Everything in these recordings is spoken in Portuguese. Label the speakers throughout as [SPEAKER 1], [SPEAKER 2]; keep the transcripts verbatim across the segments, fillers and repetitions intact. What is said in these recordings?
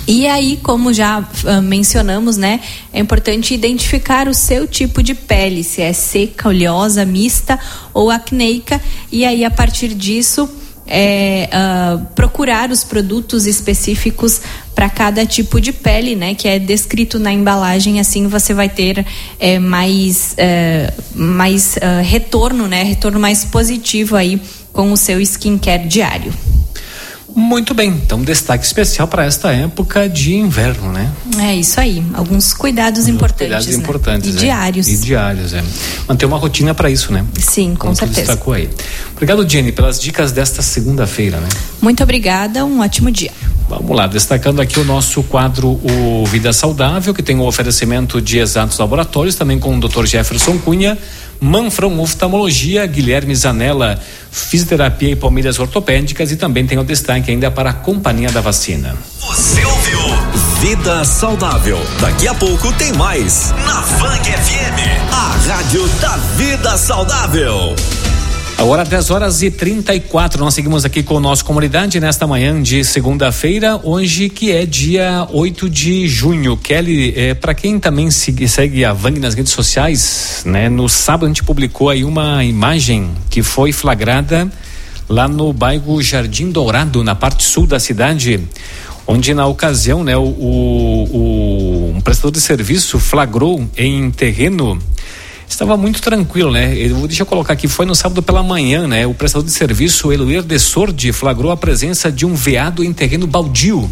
[SPEAKER 1] E aí, como já uh, mencionamos, né, é importante identificar o seu tipo de pele, se é seca, oleosa, mista ou acneica, e aí a partir disso é, uh, procurar os produtos específicos para cada tipo de pele, né, que é descrito na embalagem. Assim você vai ter é, mais, é, mais uh, retorno, né, retorno mais positivo aí com o seu skincare diário.
[SPEAKER 2] Muito bem, então destaque especial para esta época de inverno, né?
[SPEAKER 1] É isso aí, alguns cuidados alguns importantes,
[SPEAKER 2] cuidados
[SPEAKER 1] né?
[SPEAKER 2] importantes,
[SPEAKER 1] e
[SPEAKER 2] é.
[SPEAKER 1] diários.
[SPEAKER 2] E diários, é. Manter uma rotina para isso, né?
[SPEAKER 1] Sim, com
[SPEAKER 2] Como
[SPEAKER 1] certeza.
[SPEAKER 2] Tu destacou aí. Obrigado, Jenny, pelas dicas desta segunda-feira, né?
[SPEAKER 1] Muito obrigada, um ótimo dia.
[SPEAKER 2] Vamos lá, destacando aqui o nosso quadro O Vida Saudável, que tem o oferecimento de Exatos Laboratórios, também com o doutor Jefferson Cunha, Manfron Oftalmologia, Guilherme Zanella, Fisioterapia e Palmeiras Ortopédicas, e também tem o destaque ainda para a Companhia da Vacina.
[SPEAKER 3] Você ouviu Vida Saudável. Daqui a pouco tem mais na Funk F M, a rádio da vida saudável.
[SPEAKER 2] Agora dez horas e trinta e quatro, nós seguimos aqui com o nosso Comunidade nesta manhã de segunda-feira, hoje que é dia oito de junho. Kelly, é, para quem também segue, segue a Vang nas redes sociais, né? No sábado a gente publicou aí uma imagem que foi flagrada lá no bairro Jardim Dourado, na parte sul da cidade, onde na ocasião, né, o, o, o um prestador de serviço flagrou em terreno. Estava muito tranquilo, né? Eu, deixa eu colocar aqui, foi no sábado pela manhã, né? O prestador de serviço, Eloir de Sordi, flagrou a presença de um veado em terreno baldio.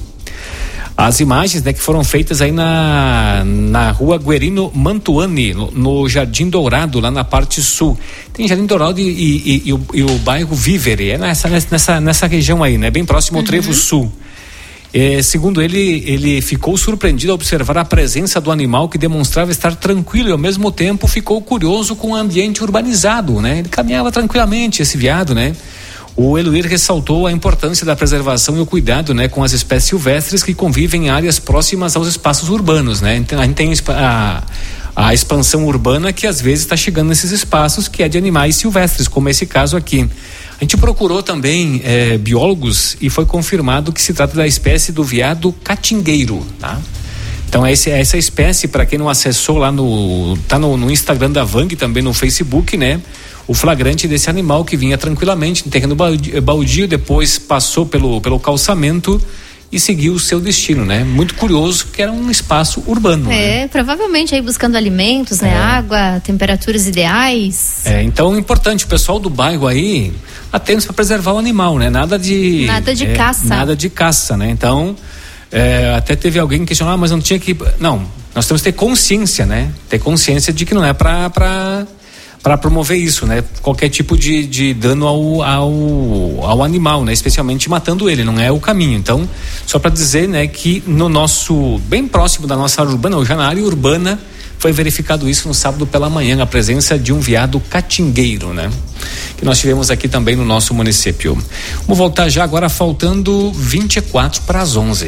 [SPEAKER 2] As imagens, né, que foram feitas aí na, na rua Guerino Mantuani, no, no Jardim Dourado, lá na parte sul. Tem Jardim Dourado e, e, e, e, o, e o bairro Vivere, é nessa, nessa, nessa região aí, né? Bem próximo ao uhum. Trevo Sul. É, segundo ele, ele ficou surpreendido ao observar a presença do animal, que demonstrava estar tranquilo, e ao mesmo tempo ficou curioso com o ambiente urbanizado, né? Ele caminhava tranquilamente, esse veado, né? O Eloir ressaltou a importância da preservação e o cuidado, né, com as espécies silvestres que convivem em áreas próximas aos espaços urbanos, né? Então, a gente tem a, a expansão urbana que às vezes está chegando nesses espaços, que é de animais silvestres, como esse caso aqui. A gente procurou também eh, biólogos e foi confirmado que se trata da espécie do veado catingueiro, tá? Então essa, essa espécie, para quem não acessou lá no, tá no, no Instagram da Vang, também no Facebook, né? O flagrante desse animal que vinha tranquilamente em terreno baldio, baldio, depois passou pelo, pelo calçamento e seguiu o seu destino, né? Muito curioso, porque era um espaço urbano.
[SPEAKER 4] É,
[SPEAKER 2] né?
[SPEAKER 4] Provavelmente aí buscando alimentos, né? É. Água, temperaturas ideais.
[SPEAKER 2] É, então é importante, o pessoal do bairro aí, atentos para preservar o animal, né? Nada de...
[SPEAKER 4] Nada de
[SPEAKER 2] é,
[SPEAKER 4] caça.
[SPEAKER 2] Nada de caça, né? Então, é, até teve alguém que questionou, ah, mas não tinha que... Não, nós temos que ter consciência, né? Ter consciência de que não é para... para para promover isso, né? Qualquer tipo de, de dano ao, ao, ao animal, né? Especialmente matando ele, não é o caminho. Então, só para dizer, né, que no nosso, bem próximo da nossa área urbana, ou já na área urbana, foi verificado isso no sábado pela manhã, a presença de um veado catingueiro, né? Que nós tivemos aqui também no nosso município. Vamos voltar já agora, faltando vinte e quatro para as onze.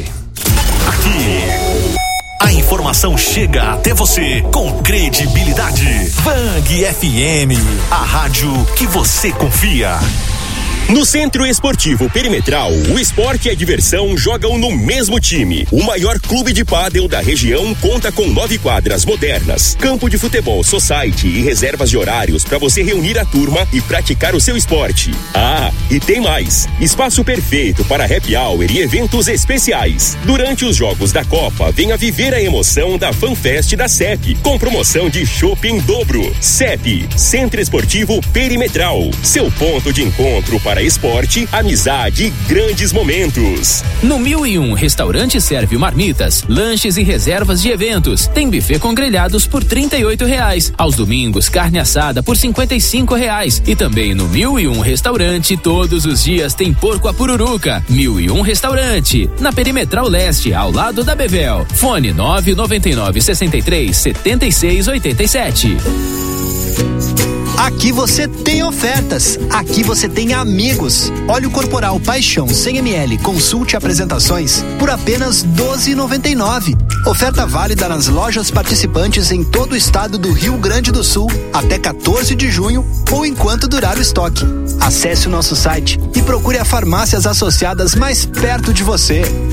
[SPEAKER 3] Aqui a informação chega até você com credibilidade. Vang F M, a rádio que você confia.
[SPEAKER 5] No Centro Esportivo Perimetral, o esporte e a diversão jogam no mesmo time. O maior clube de pádel da região conta com nove quadras modernas, campo de futebol society e reservas de horários para você reunir a turma e praticar o seu esporte. Ah, e tem mais! Espaço perfeito para happy hour e eventos especiais. Durante os jogos da Copa, venha viver a emoção da FanFest da C E P, com promoção de chopp em dobro. C E P, Centro Esportivo Perimetral, seu ponto de encontro para esporte, amizade e grandes momentos.
[SPEAKER 6] No mil e um Restaurante serve marmitas, lanches e reservas de eventos. Tem buffet com grelhados por trinta e oito reais. Aos domingos, carne assada por cinquenta e cinco reais. E também no mil e um Restaurante, todos os dias tem porco à pururuca. mil e um Restaurante, na Perimetral Leste, ao lado da Bevel. Fone nove nove nove, sessenta e três, setenta e seis, oitenta e sete.
[SPEAKER 7] Aqui você tem ofertas, aqui você tem amigos. Óleo corporal Paixão cem mililitros, consulte apresentações por apenas doze reais e noventa e nove centavos. Oferta válida nas lojas participantes em todo o estado do Rio Grande do Sul até quatorze de junho ou enquanto durar o estoque. Acesse o nosso site e procure as farmácias associadas mais perto de você.